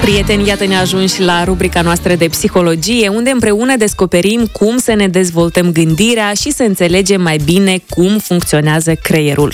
Prieteni, iată ne ajungi la rubrica noastră de psihologie, unde împreună descoperim cum să ne dezvoltăm gândirea și să înțelegem mai bine cum funcționează creierul.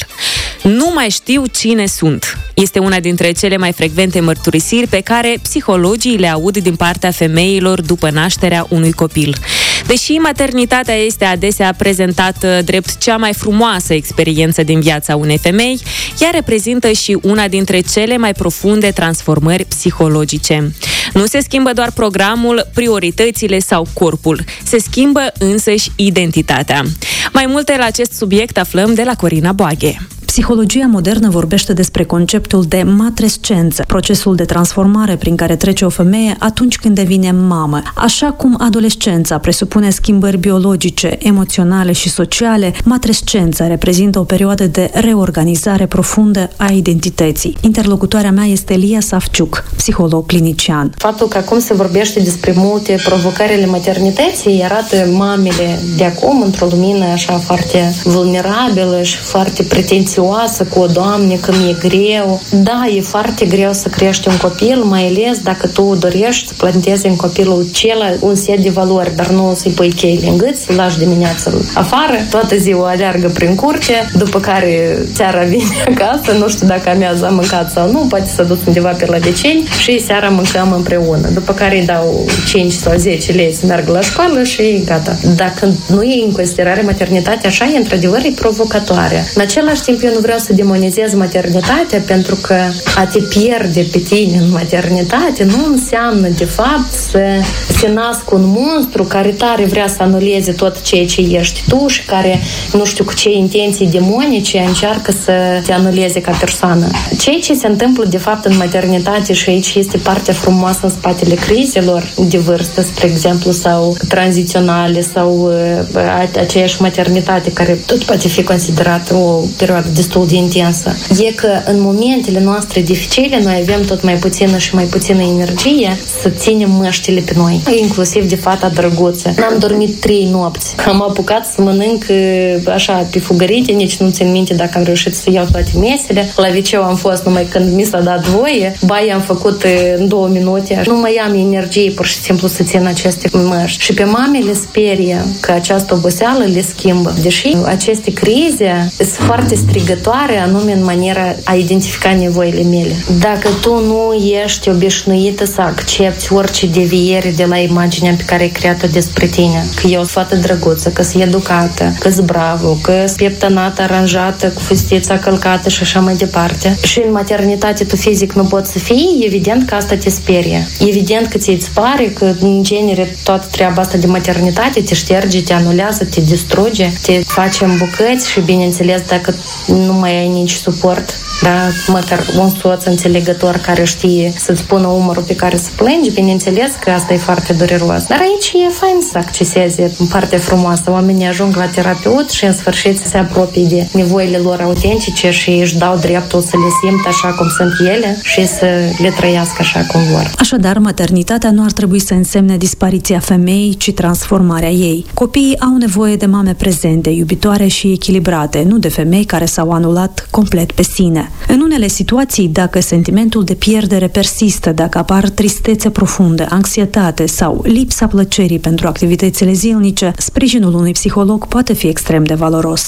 Nu mai știu cine sunt. Este una dintre cele mai frecvente mărturisiri pe care psihologii le aud din partea femeilor după nașterea unui copil. Deși maternitatea este adesea prezentată drept cea mai frumoasă experiență din viața unei femei, ea reprezintă și una dintre cele mai profunde transformări psihologice. Nu se schimbă doar programul, prioritățile sau corpul, se schimbă însăși identitatea. Mai multe la acest subiect aflăm de la Corina Boaghe. Psihologia modernă vorbește despre conceptul de matrescență, procesul de transformare prin care trece o femeie atunci când devine mamă. Așa cum adolescența presupune schimbări biologice, emoționale și sociale, matrescența reprezintă o perioadă de reorganizare profundă a identității. Interlocutoarea mea este Lia Savciuc, psiholog clinician. Faptul că acum se vorbește despre multe provocări ale maternității arată mamele de acum într-o lumină așa foarte vulnerabilă și foarte pretențioasă cu o Doamne, că mi-e greu. Da, e foarte greu să crești un copil, mai ales dacă tu dorești să plantezi în copilul acela un set de valori, dar nu să-i pui cheile în gât, să-l lași dimineața afară, toată ziua aleargă prin curte, după care seara vine acasă, nu știu dacă amiază a mâncat sau nu, poate s-a dus undeva pe la vecini și seara mâncăm împreună. După care îi dau 5 sau 10 lei să meargă la școală și gata. Dacă nu e în considerare maternitatea așa, e într-adevăr e provocatoare. În același timp, eu nu vreau să demonizez maternitatea, pentru că a te pierde pe tine în maternitate nu înseamnă, de fapt, să se nască un monstru care tare vrea să anuleze tot ceea ce ești tu și care, nu știu cu ce intenții demonice, încearcă să te anuleze ca persoană. Ceea ce se întâmplă, de fapt, în maternitate, și aici este partea frumoasă în spatele crizelor de vârstă, spre exemplu, sau tranziționale, sau aceeași maternitate, care tot poate fi considerată o perioadă destul de intensă, e că în momentele noastre dificile noi avem tot mai puțină și mai puțină energie să ținem măștile pe noi, inclusiv de fata drăguță. N-am dormit 3 nopți. Am apucat să mănânc așa pe fugărite, nici nu țin minte dacă am reușit să iau toate mesele. La liceu am fost numai când mi s-a dat voie, baia am făcut în 2 minute. Nu mai am energie pur și simplu să țin aceste măști. Și pe mame le sperie că această oboseală le schimbă. Deși aceste crize sunt foarte strigătoare, anume în maniera a identifica nevoile mele. Dacă tu nu ești obișnuită să accepti orice deviere de la imaginea pe care ai creat-o despre tine, că e o fată drăguță, că e educată, că-s bravo, că-s pieptănată, aranjată, cu fustița călcată și așa mai departe, și în maternitate tu fizic nu poți să fii, evident că asta te sperie. Evident că ți-ți pare că, în genere, toată treaba asta de maternitate te șterge, te anulează, te distruge, te face în bucăți și, bineînțeles, dacă nu mai ai nici suport, da, măcar un soț înțelegător care știe să-ți pună umărul pe care să plângi, bineînțeles că asta e foarte dureros. Dar aici e fain să acceseze în partea frumoasă. Oamenii ajung la terapeut și în sfârșit să se apropie de nevoile lor autentice și își dau dreptul să le simt așa cum sunt ele și să le trăiască așa cum vor. Așadar, maternitatea nu ar trebui să însemne dispariția femeii, ci transformarea ei. Copiii au nevoie de mame prezente, iubitoare și echilibrate, nu de femei care s-au anulat complet pe sine. În unele situații, dacă sentimentul de pierdere persistă, dacă apar tristețe profundă, anxietate sau lipsa plăcerii pentru activitățile zilnice, sprijinul unui psiholog poate fi extrem de valoros.